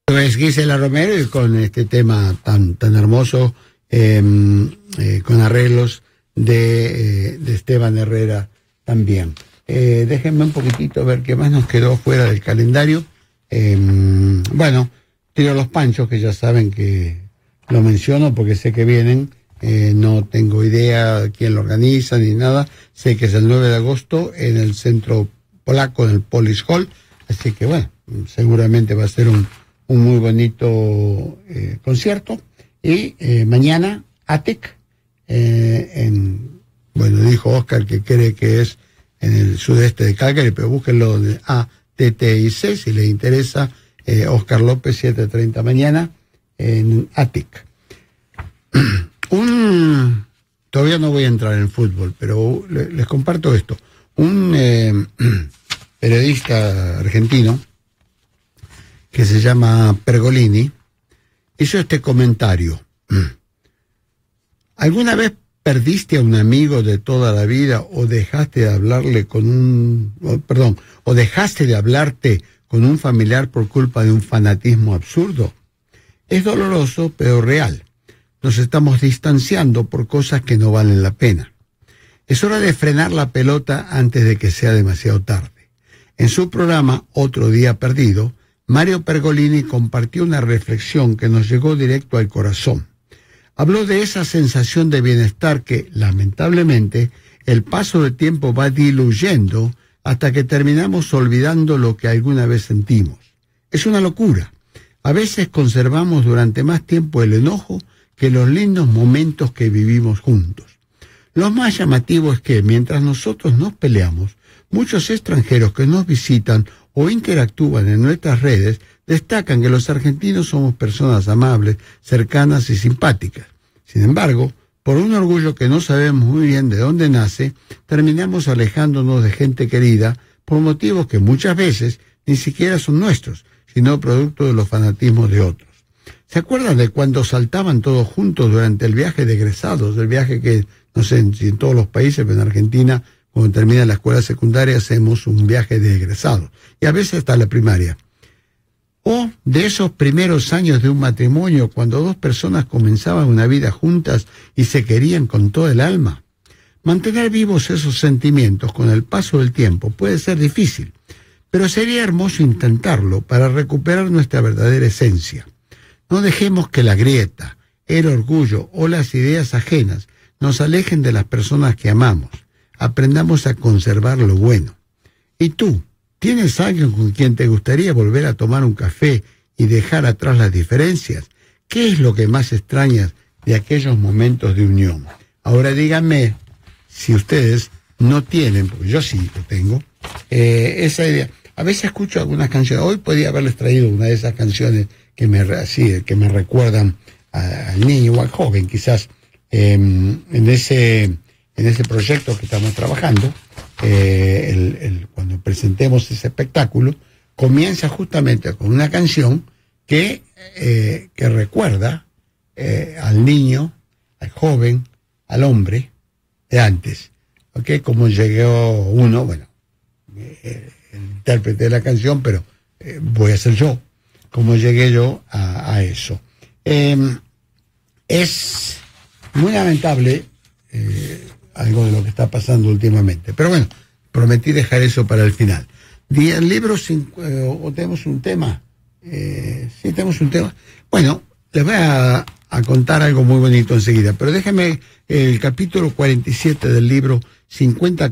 Es Gisela Romero y con este tema tan hermoso, con arreglos de Esteban Herrera también. Déjenme un poquitito ver qué más nos quedó fuera del calendario. Bueno, Trío Los Panchos, que ya saben que lo menciono porque sé que vienen. No tengo idea quién lo organiza ni nada. Sé que es el 9 de agosto en el Centro Polaco, en el Polis Hall. Así que bueno, seguramente va a ser un muy bonito concierto. Y mañana, ATEC, bueno, dijo Oscar que cree que es en el sudeste de Calgary, pero búsquenlo donde ATTIC, si les interesa. Oscar López, 7:30 mañana, en ATEC. Todavía no voy a entrar en fútbol, pero les comparto esto. Un periodista argentino que se llama Pergolini hizo este comentario. ¿Alguna vez perdiste a un amigo de toda la vida o dejaste de hablarle o dejaste de hablarte con un familiar por culpa de un fanatismo absurdo? Es doloroso, pero real. Nos estamos distanciando por cosas que no valen la pena. Es hora de frenar la pelota antes de que sea demasiado tarde. En su programa Otro Día Perdido, Mario Pergolini compartió una reflexión que nos llegó directo al corazón. Habló de esa sensación de bienestar que, lamentablemente, el paso del tiempo va diluyendo hasta que terminamos olvidando lo que alguna vez sentimos. Es una locura. A veces conservamos durante más tiempo el enojo que los lindos momentos que vivimos juntos. Lo más llamativo es que, mientras nosotros nos peleamos, muchos extranjeros que nos visitan o interactúan en nuestras redes destacan que los argentinos somos personas amables, cercanas y simpáticas. Sin embargo, por un orgullo que no sabemos muy bien de dónde nace, terminamos alejándonos de gente querida por motivos que muchas veces ni siquiera son nuestros, sino producto de los fanatismos de otros. ¿Se acuerdan de cuando saltaban todos juntos durante el viaje de egresados? El viaje que, no sé si en todos los países, pero en Argentina, cuando termina la escuela secundaria, hacemos un viaje de egresados. Y a veces hasta la primaria. O de esos primeros años de un matrimonio, cuando dos personas comenzaban una vida juntas y se querían con todo el alma. Mantener vivos esos sentimientos con el paso del tiempo puede ser difícil, pero sería hermoso intentarlo para recuperar nuestra verdadera esencia. No dejemos que la grieta, el orgullo o las ideas ajenas nos alejen de las personas que amamos. Aprendamos a conservar lo bueno. ¿Y tú? ¿Tienes alguien con quien te gustaría volver a tomar un café y dejar atrás las diferencias? ¿Qué es lo que más extrañas de aquellos momentos de unión? Ahora díganme si ustedes no tienen, porque yo sí lo tengo, esa idea. A veces escucho algunas canciones. Hoy podía haberles traído una de esas canciones que me recuerdan al niño o al joven, quizás, en ese proyecto que estamos trabajando. Cuando presentemos ese espectáculo, comienza justamente con una canción que recuerda al niño, al joven, al hombre de antes, ¿okay? Como llegó uno, bueno, el intérprete de la canción, pero voy a ser yo, como llegué yo a eso. Es muy lamentable algo de lo que está pasando últimamente. Pero bueno, prometí dejar eso para el final. El libro, ¿o tenemos un tema? Sí, tenemos un tema. Bueno, les voy a contar algo muy bonito enseguida, pero déjenme el capítulo 47 del libro 50